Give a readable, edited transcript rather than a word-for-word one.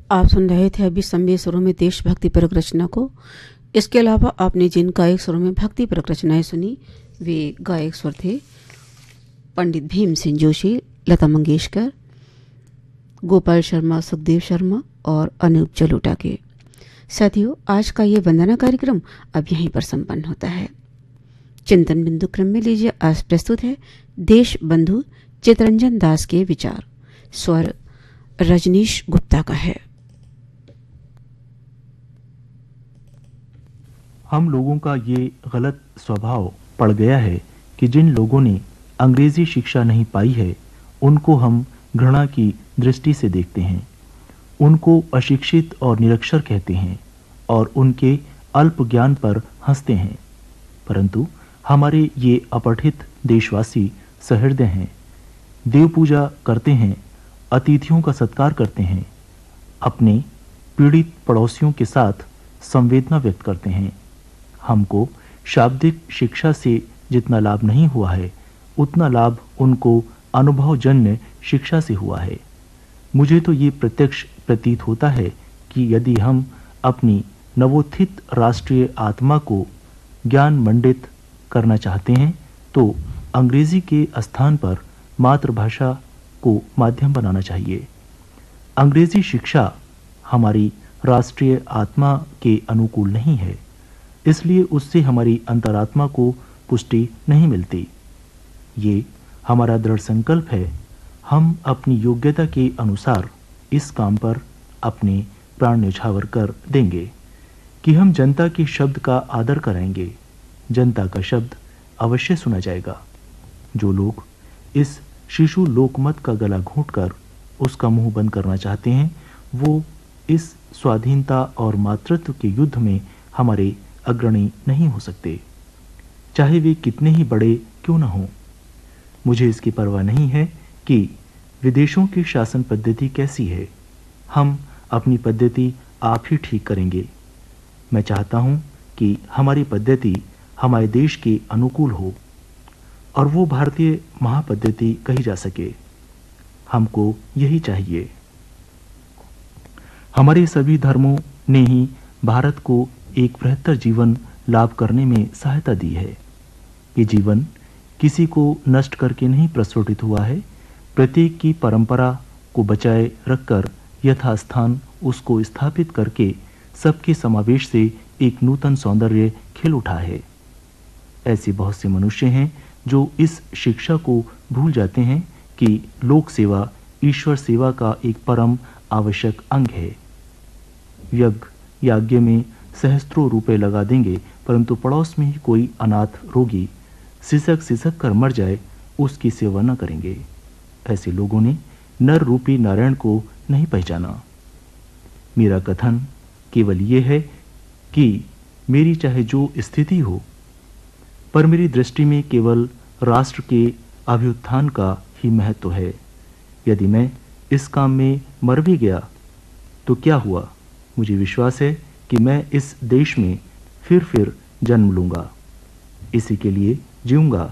आप सुन रहे थे अभी संवेद स्वरों में देशभक्ति परक रचना को। इसके अलावा आपने जिन गायक स्वरों में भक्ति परक रचनाएं सुनी वे गायक स्वर थे पंडित भीम सिंह जोशी, लता मंगेशकर, गोपाल शर्मा, सुखदेव शर्मा और अनूप जलोटा के। साथियों, आज का ये वंदना कार्यक्रम अब यहीं पर संपन्न होता है। चिंतन बिंदु क्रम में लीजिए आज प्रस्तुत है देश बंधु चितरंजन दास के विचार। स्वर रजनीश गुप्ता का है। हम लोगों का ये गलत स्वभाव पड़ गया है कि जिन लोगों ने अंग्रेजी शिक्षा नहीं पाई है उनको हम घृणा की दृष्टि से देखते हैं, उनको अशिक्षित और निरक्षर कहते हैं और उनके अल्प ज्ञान पर हंसते हैं। परंतु हमारे ये अपठित देशवासी सहृदय हैं, देव पूजा करते हैं, अतिथियों का सत्कार करते हैं, अपने पीड़ित पड़ोसियों के साथ संवेदना व्यक्त करते हैं। हमको शाब्दिक शिक्षा से जितना लाभ नहीं हुआ है उतना लाभ उनको अनुभवजन्य शिक्षा से हुआ है। मुझे तो ये प्रत्यक्ष प्रतीत होता है कि यदि हम अपनी नवोत्थित राष्ट्रीय आत्मा को ज्ञान मंडित करना चाहते हैं तो अंग्रेजी के स्थान पर मातृभाषा को माध्यम बनाना चाहिए। अंग्रेजी शिक्षा हमारी राष्ट्रीय आत्मा के अनुकूल नहीं है, इसलिए उससे हमारी अंतरात्मा को पुष्टि नहीं मिलती। ये हमारा दृढ़ संकल्प है। हम अपनी योग्यता के अनुसार इस काम पर अपने प्राण न्यौछावर कर देंगे कि हम जनता के शब्द का आदर कराएंगे। जनता का शब्द अवश्य सुना जाएगा। जो लोग इस शिशु लोकमत का गला घोंटकर उसका मुंह बंद करना चाहते हैं वो इस स्वाधीनता और मातृत्व के युद्ध में हमारे अग्रणी नहीं हो सकते, चाहे वे कितने ही बड़े क्यों न हों। मुझे इसकी परवाह नहीं है कि विदेशों की शासन पद्धति कैसी है, हम अपनी पद्धति आप ही ठीक करेंगे। मैं चाहता हूं कि हमारी पद्धति हमारे देश के अनुकूल हो और वो भारतीय महापद्धति कही जा सके। हमको यही चाहिए। हमारे सभी धर्मों ने ही भारत को एक बेहतर जीवन लाभ करने में सहायता दी है। ये जीवन किसी को नष्ट करके नहीं प्रस्फुटित हुआ है। प्रत्येक की परंपरा को बचाए रखकर यथास्थान उसको स्थापित करके सबके समावेश से एक नूतन सौंदर्य खिल उठा है। ऐसे बहुत से मनुष्य हैं जो इस शिक्षा को भूल जाते हैं कि लोक सेवा ईश्वर सेवा का एक परम आवश्यक अंग है। यज्ञ याज्ञ में सहस्त्रों रुपए लगा देंगे, परंतु पड़ोस में ही कोई अनाथ रोगी सिसक सिसक कर मर जाए उसकी सेवा न करेंगे। ऐसे लोगों ने नर रूपी नारायण को नहीं पहचाना। मेरा कथन केवल ये है कि मेरी चाहे जो स्थिति हो, पर मेरी दृष्टि में केवल राष्ट्र के अभ्युत्थान का ही महत्व है। यदि मैं इस काम में मर भी गया तो क्या हुआ, मुझे विश्वास है कि मैं इस देश में फिर जन्म लूंगा, इसी के लिए जीऊंगा।